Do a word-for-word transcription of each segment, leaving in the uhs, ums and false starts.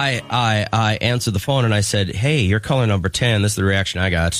I, I, I answered the phone and I said, hey, you're caller number ten. This is the reaction I got.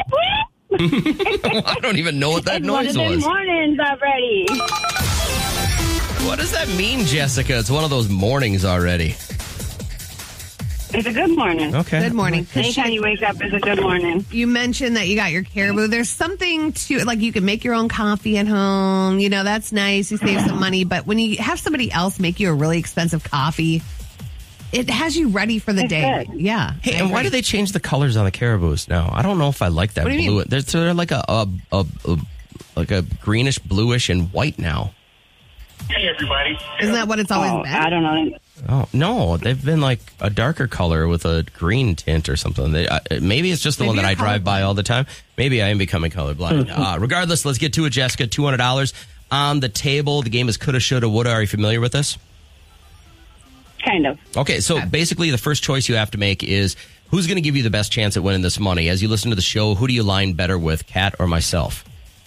I don't even know what that it's noise one of was. those mornings already. What does that mean, Jessica? It's one of those mornings already. It's a good morning. Okay. Good morning. Anytime you wake up is a good morning. You mentioned that you got your Caribou. There's something to, like, you can make your own coffee at home. You know, that's nice. You save some money. But when you have somebody else make you a really expensive coffee, it has you ready for the It's day. good. Yeah. Hey, and why do they change the colors on the Caribous now? I don't know if I like that What do you blue. mean? They're, they're like a, a, a, a like a greenish, bluish, and white now. Hey, everybody. Isn't that what it's always Oh, been? I don't know. Oh no, they've been like a darker color with a green tint or something. They, uh, maybe it's just the Maybe one that you're I drive by colorblind. all the time. Maybe I am becoming colorblind. uh, regardless, let's get to it, Jessica. Two hundred dollars on the table. The game is coulda, shoulda, woulda. Are you familiar with this? Kind of. Okay, so basically the first choice you have to make is who's going to give you the best chance at winning this money. As you listen to the show, who do you line better with, Kat or myself?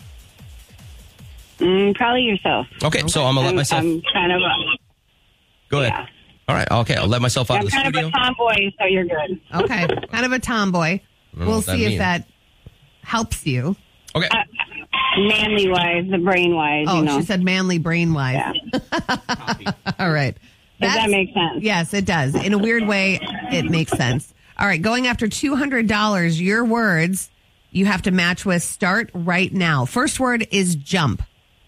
Mm, probably yourself. Okay, so I'm going to let I'm, myself... I'm kind of a, Go ahead. yeah. All right, okay, I'll let myself out I'm of the kind studio. of a tomboy, so you're good. Okay. Kind of a tomboy. know We'll what that see if means. that helps you. Okay. Uh, manly wise, the brain wise, Oh, you know. she said manly brain wise. Yeah. All right. Does that That's- make sense? Yes, it does. In a weird way, it makes sense. All right, going after two hundred dollars, your words you have to match with start right now. First word is jump.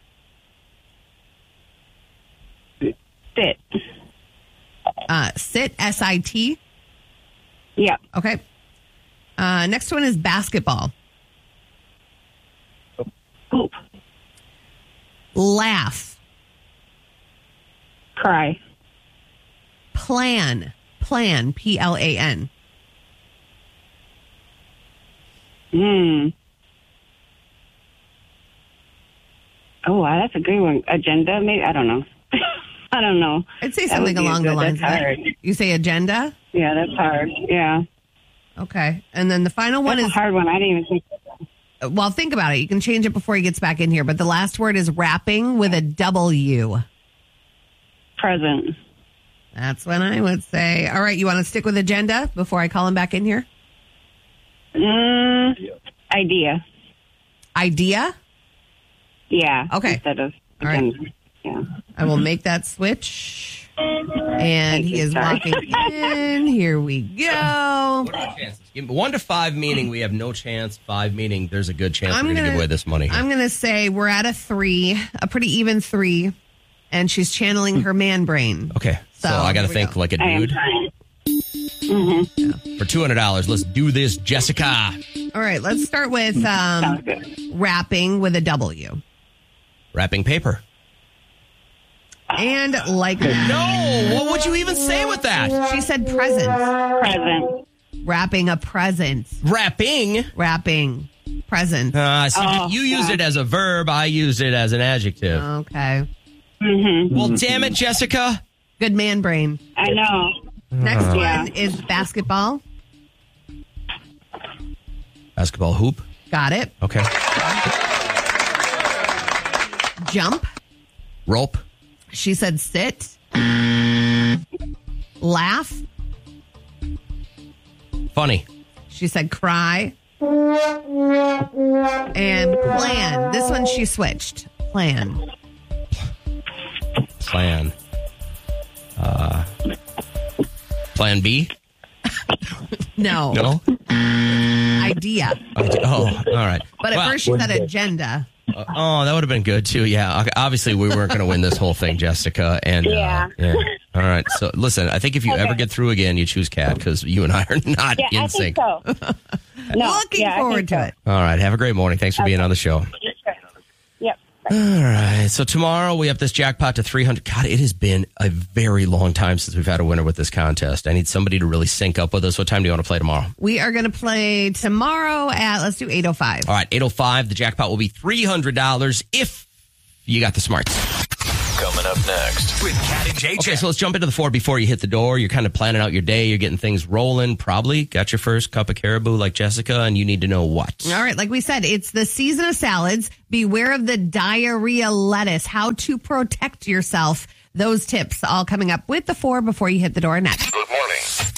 Sit. Uh, sit, S I T. Yep. Okay. Uh, next one is basketball. Hoop. Laugh. Cry. Plan. Plan, P L A N. Hmm. Oh, wow, that's a good one. Agenda, maybe? I don't know. I don't know. I'd say That something would be along the good. lines of That's that. hard. You say agenda? Yeah, that's hard. Yeah. Okay. And then the final one That's a is, hard one. I didn't even think of that. well, think about it. You can change it before he gets back in here. But the last word is wrapping with a W. Present. That's what I would say. All right. You want to stick with agenda before I call him back in here? Mm, idea. Idea? Yeah. Okay. Instead of All right. agenda. Yeah. I will make that switch. And he you. is Sorry. walking in. Here we go. What are the chances? Give me One to five meaning we have no chance. Five meaning there's a good chance I'm we're going to gonna- give away this money. I'm going to say we're at a three, a pretty even three. And she's channeling her man brain. Okay, so, So, I got to here we think go. like a I am dude. trying. For two hundred dollars, let's do this, Jessica. All right. Let's start with um, Sounds good. wrapping with a W. Wrapping paper. And like that. No, what would you even say with that? She said present. Present. Wrapping a present. Wrapping. Wrapping. Present. Uh, see, Oh, you used yeah. it as a verb. I used it as an adjective. Okay. Mm-hmm. Well, damn it, Jessica. Good man brain. I know. Next Yeah. one is basketball. Basketball hoop. Got it. Okay. Jump. Rope. She said sit. Laugh. Funny. She said cry. And plan. This one she switched. Plan. Plan. Uh, plan B? No. No? Idea. Oh, all right. But at Well, first she said agenda. uh, oh, that would have been good, too. Yeah. Okay, obviously, we weren't going to win this whole thing, Jessica. And Yeah. Uh, yeah. All right. So, listen, I think if you Okay. ever get through again, you choose Kat because you and I are not Yeah, in I sync. think so. No, Looking yeah, I forward think to so. it. All right. Have a great morning. Thanks for being on the show. Yep. All right. So tomorrow we have this jackpot to three hundred. God, it has been a very long time since we've had a winner with this contest. I need somebody to really sync up with us. What time do you want to play tomorrow? We are going to play tomorrow at, let's do eight oh five. All right. eight oh five. The jackpot will be three hundred dollars if you got the smarts. Coming up next with Kat and J J. Okay, so let's jump into the four before you hit the door. You're kind of planning out your day. You're getting things rolling. Probably got your first cup of Caribou like Jessica, and you need to know what. All right, like we said, it's the season of salads. Beware of the diarrhea lettuce. How to protect yourself. Those tips all coming up with the four before you hit the door next. Good morning.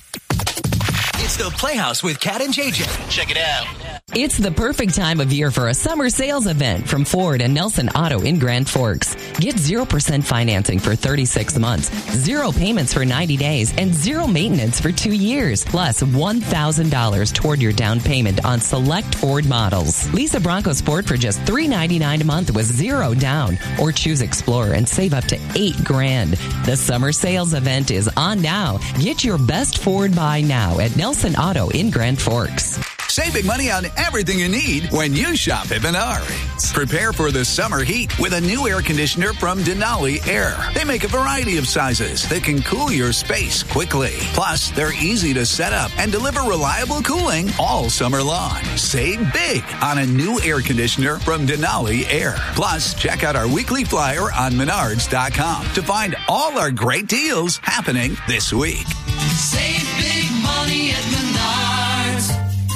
It's the Playhouse with Cat and J J. Check it out. It's the perfect time of year for a summer sales event from Ford and Nelson Auto in Grand Forks. Get zero percent financing for thirty-six months, zero payments for ninety days, and zero maintenance for two years. Plus one thousand dollars toward your down payment on select Ford models. Lease a Bronco Sport for just three hundred ninety-nine dollars a month with zero down, or choose Explorer and save up to eight grand. The summer sales event is on now. Get your best Ford buy now at Nelson Auto in Grand Forks. Save big money on everything you need when you shop at Menards. Prepare for the summer heat with a new air conditioner from Denali Air. They make a variety of sizes that can cool your space quickly. Plus, they're easy to set up and deliver reliable cooling all summer long. Save big on a new air conditioner from Denali Air. Plus, check out our weekly flyer on menards dot com to find all our great deals happening this week. Save big money at Menards.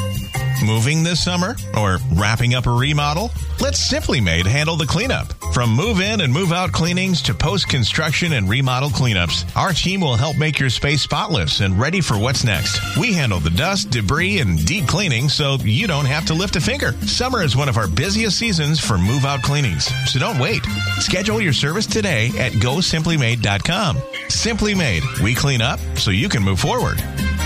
Moving this summer or wrapping up a remodel? Let Simply Made handle the cleanup. From move-in and move-out cleanings to post-construction and remodel cleanups, our team will help make your space spotless and ready for what's next. We handle the dust, debris, and deep cleaning so you don't have to lift a finger. Summer is one of our busiest seasons for move-out cleanings, so don't wait. Schedule your service today at go simply made dot com. Simply Made. We clean up so you can move forward.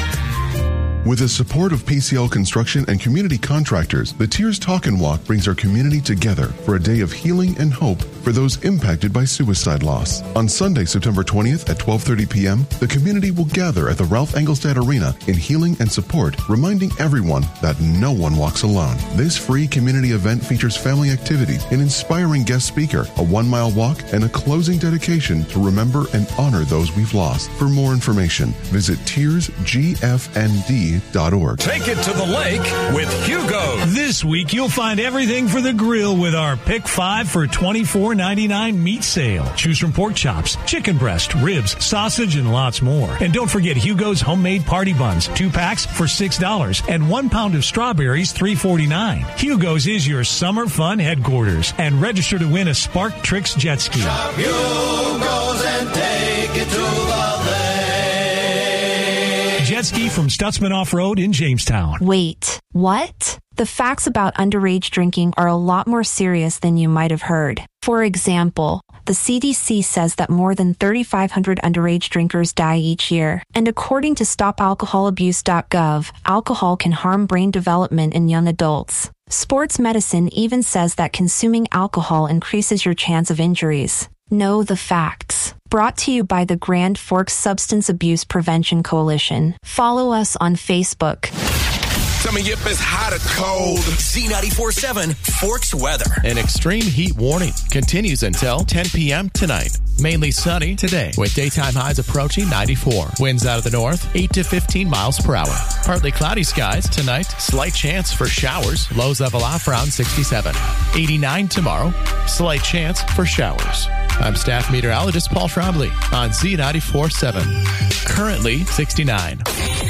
With the support of P C L Construction and community contractors, the Tears Talk and Walk brings our community together for a day of healing and hope for those impacted by suicide loss. On Sunday, September twentieth at twelve thirty p.m., the community will gather at the Ralph Engelstad Arena in healing and support, reminding everyone that no one walks alone. This free community event features family activities, an inspiring guest speaker, a one-mile walk, and a closing dedication to remember and honor those we've lost. For more information, visit tears g f n d dot org. Take it to the lake with Hugo. This week, you'll find everything for the grill with our Pick five for twenty-four ninety-nine meat sale. Choose from pork chops, chicken breast, ribs, sausage, and lots more. And don't forget Hugo's homemade party buns. Two packs for six dollars and one pound of strawberries, three forty-nine. Hugo's is your summer fun headquarters. And register to win a Spark Tricks jet ski. Shop Hugo's and take it to the lake. Jet ski from Stutzman Off-Road in Jamestown. Wait, what? The facts about underage drinking are a lot more serious than you might have heard. For example, the C D C says that more than thirty-five hundred underage drinkers die each year. And according to stop alcohol abuse dot gov, alcohol can harm brain development in young adults. Sports medicine even says that consuming alcohol increases your chance of injuries. Know the facts. Brought to you by the Grand Forks Substance Abuse Prevention Coalition. Follow us on Facebook. Tell me if it's hot or cold. Z ninety-four point seven Forks weather. An extreme heat warning continues until ten p.m. tonight. Mainly sunny today with daytime highs approaching ninety-four. Winds out of the north, eight to fifteen miles per hour. Partly cloudy skies tonight. Slight chance for showers. Lows level off around sixty-seven. eighty-nine tomorrow. Slight chance for showers. I'm staff meteorologist Paul Trombley on Z ninety-four point seven. Currently sixty-nine.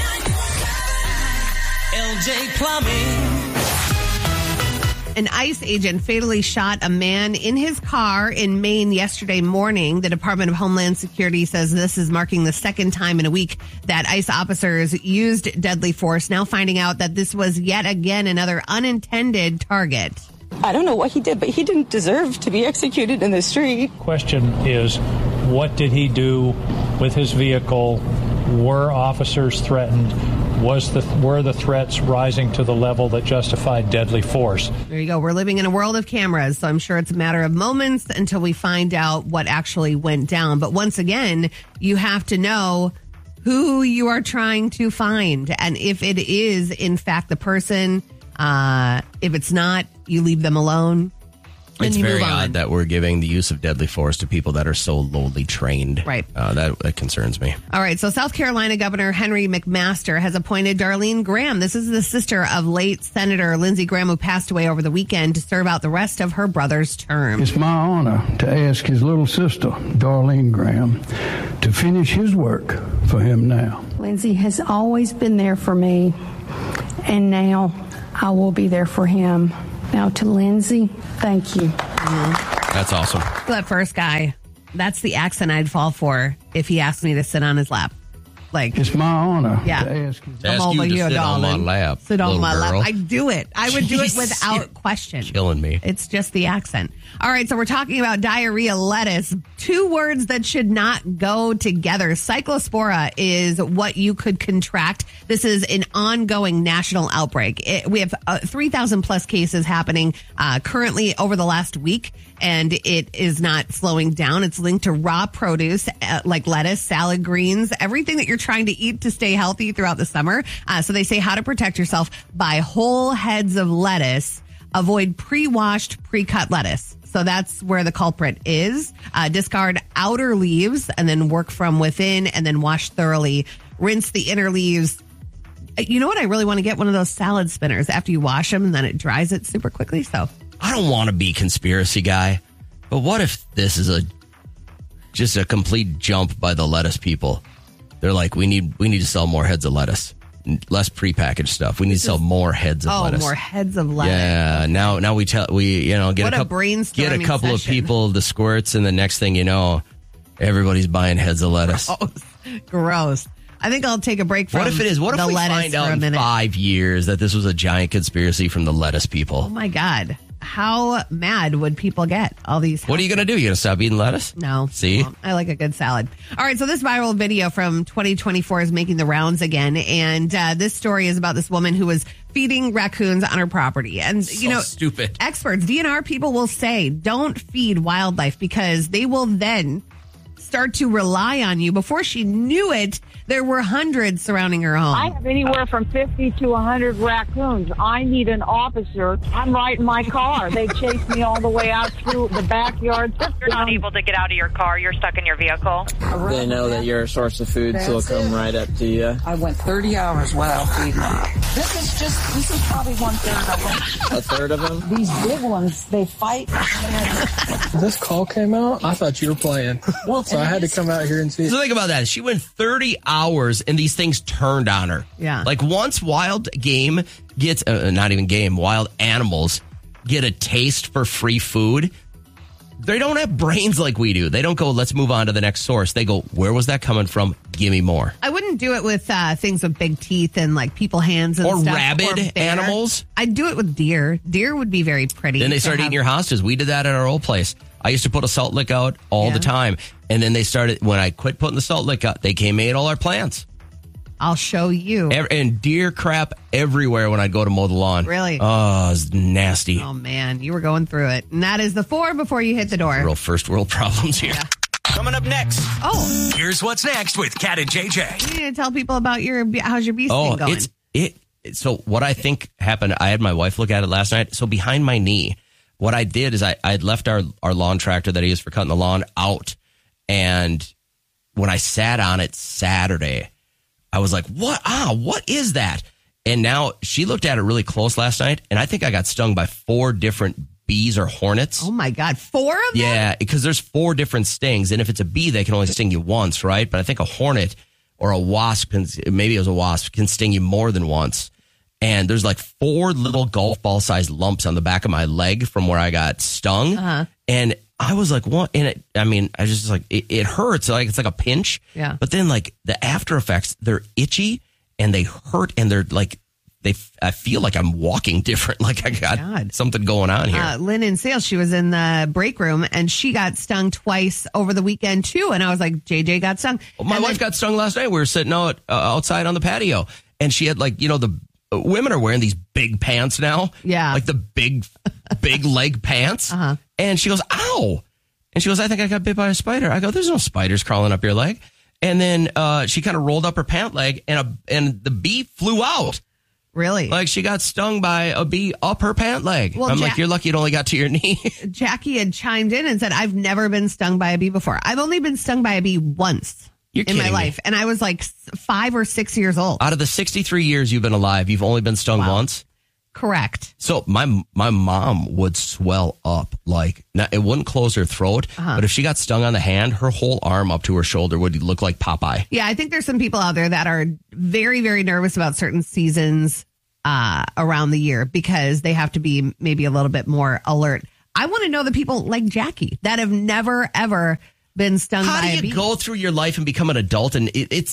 L J Plumbing. An ICE agent fatally shot a man in his car in Maine yesterday morning. The Department of Homeland Security says this is marking the second time in a week that ICE officers used deadly force, now finding out that this was yet again another unintended target. I don't know what he did, but he didn't deserve to be executed in the street. Question is, what did he do with his vehicle? Were officers threatened? Was the were the threats rising to the level that justified deadly force? There you go. We're living in a world of cameras, so I'm sure it's a matter of moments until we find out what actually went down. But once again, you have to know who you are trying to find. And if it is, in fact, the person, uh, if it's not, you leave them alone. It's very odd that we're giving the use of deadly force to people that are so lowly trained. Right. Uh, that, that concerns me. All right. So South Carolina Governor Henry McMaster has appointed Darlene Graham. This is the sister of late Senator Lindsey Graham, who passed away over the weekend, to serve out the rest of her brother's term. It's my honor to ask his little sister, Darlene Graham, to finish his work for him now. Lindsey has always been there for me, and now I will be there for him. Now to Lindsey, thank you. Mm-hmm. That's awesome. That first guy, that's the accent I'd fall for if he asked me to sit on his lap. Like, it's my honor yeah. to ask you. To ask you to sit on my lap, Sit on little my girl. lap. I do it. I would do it Jeez, without you're question. Killing me. It's just the accent. All right, so we're talking about diarrhea lettuce. Two words that should not go together. Cyclospora is what you could contract. This is an ongoing national outbreak. It, we have uh, three thousand plus cases happening uh, currently over the last week, and it is not slowing down. It's linked to raw produce uh, like lettuce, salad greens, everything that you're trying to eat to stay healthy throughout the summer. Uh, so they say how to protect yourself: buy whole heads of lettuce, avoid pre-washed, pre-cut lettuce. So that's where the culprit is. Uh, discard outer leaves and then work from within, and then wash thoroughly. Rinse the inner leaves. You know what? I really want to get one of those salad spinners after you wash them, and then it dries it super quickly. So I don't want to be conspiracy guy, but what if this is a just a complete jump by the lettuce people? They're like, we need we need to sell more heads of lettuce, less prepackaged stuff. We need to sell more heads of oh, lettuce. more heads of lettuce. Yeah. Now now we tell we you know get What a a couple brainstorming get a couple session. of people the squirts, and the next thing you know, everybody's buying heads of lettuce. Gross. Gross. I think I'll take a break from What if it is? What the if we lettuce find for out a in minute. five years that this was a giant conspiracy from the lettuce people? Oh my God. How mad would people get? All these. What are you going to do? You going to stop eating lettuce? No. See? Well, I like a good salad. All right. So this viral video from twenty twenty-four is making the rounds again. And uh, this story is about this woman who was feeding raccoons on her property. And, you So know, stupid. experts, D N R people will say, don't feed wildlife, because they will then start to rely on you. Before she knew it, there were hundreds surrounding her home. I have anywhere from fifty to one hundred raccoons. I need an officer. I'm right in my car. They chased me all the way out through the backyard. You're not able to get out of your car. You're stuck in your vehicle. They know that you're a source of food, so they'll come right up to you. I went thirty hours without feeding them. This is just, this is probably one third of them. A third of them? These big ones, they fight. This call came out? I thought you were playing. Well, so I had to come out here and see it. So think about that. She went thirty hours and these things turned on her. Yeah. Like once wild game gets, uh, not even game, wild animals get a taste for free food, they don't have brains like we do. They don't go, let's move on to the next source. They go, where was that coming from? Give me more. I wouldn't do it with uh, things with big teeth and like people hands and Or stuff. rabid or bear. animals. I'd do it with deer. Deer would be very pretty. Then they to started have- eating your hostas. We did that at our old place. I used to put a salt lick out all Yeah. the time. And then they started, when I quit putting the salt lick out, they came and ate all our plants. I'll show you. Ev- And deer crap everywhere when I'd go to mow the lawn. Really? Oh, it's nasty. Oh man, you were going through it. And that is the four before you hit the door. Real first world problems here. Coming up next. Oh. Here's what's next with Kat and J J. You need to tell people about your, how's your bee sting Oh, going? it's it. So what I think happened, I had my wife look at it last night. So behind my knee, what I did is I I had left our our lawn tractor that I used for cutting the lawn out, and when I sat on it Saturday, I was like, "What? Ah, what is that?" And now she looked at it really close last night, and I think I got stung by four different bees or hornets. Oh my God, four of them? Yeah, because there's four different stings, and if it's a bee, they can only sting you once, right? But I think a hornet or a wasp, can, maybe it was a wasp, can sting you more than once. And there's like four little golf ball sized lumps on the back of my leg from where I got stung. Uh-huh. And I was like, what? And it, I mean, I just like, it, it hurts. Like it's like a pinch. Yeah. But then like the after effects, they're itchy and they hurt and they're like, they, I feel like I'm walking different. Like I got God. something going on here. Uh, Lynn in sales, she was in the break room and she got stung twice over the weekend too. And I was like, J J got stung. Well, my And wife then- got stung last night. We were sitting out uh, outside on the patio, and she had like, you know, the uh, women are wearing these big pants now. Yeah. Like the big, big leg pants. Uh-huh. And she goes, ow. And she goes, I think I got bit by a spider. I go, there's no spiders crawling up your leg. And then uh, she kind of rolled up her pant leg, and a and the bee flew out. Really? Like she got stung by a bee up her pant leg. Well, I'm Ja- like, you're lucky it only got to your knee. Jackie had chimed in and said, I've never been stung by a bee before. I've only been stung by a bee once You're in my kidding me. life. And I was like s- five or six years old. Out of the sixty-three years you've been alive, you've only been stung Wow. once. Correct. So my my mom would swell up like now, it wouldn't close her throat, Uh-huh. but if she got stung on the hand, her whole arm up to her shoulder would look like Popeye. Yeah, I think there's some people out there that are very, very nervous about certain seasons uh, around the year because they have to be maybe a little bit more alert. I want to know the people like Jackie that have never, ever been stung How by do a you bee. go through your life and become an adult? And it, it's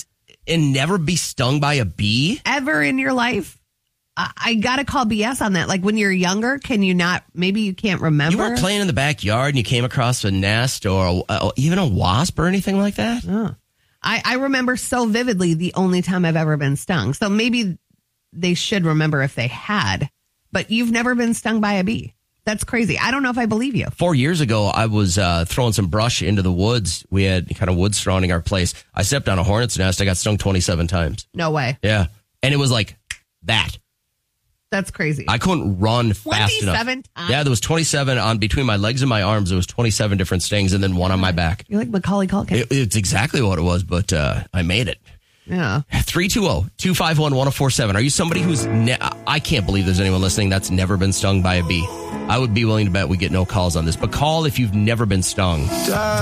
and never be stung by a bee? Ever in your life? I, I got to call B S on that. Like when you're younger, can you not, maybe you can't remember? You weren't playing in the backyard and you came across a nest or a, uh, even a wasp or anything like that? Oh. I, I remember so vividly the only time I've ever been stung. So maybe they should remember if they had. But you've never been stung by a bee. That's crazy. I don't know if I believe you. Four years ago, I was uh, throwing some brush into the woods. We had kind of woods surrounding our place. I stepped on a hornet's nest. I got stung twenty-seven times. No way. Yeah. And it was like that. That's crazy. I couldn't run fast enough. twenty-seven times? Yeah, there was twenty-seven on between my legs and my arms. There was twenty-seven different stings and then one on my back. You're like Macaulay Culkin. It, it's exactly what it was, but uh, I made it. Yeah. three two zero, two five one, one zero four seven. Are you somebody who's... Ne- I can't believe there's anyone listening that's never been stung by a bee. I would be willing to bet we get no calls on this. But call if you've never been stung.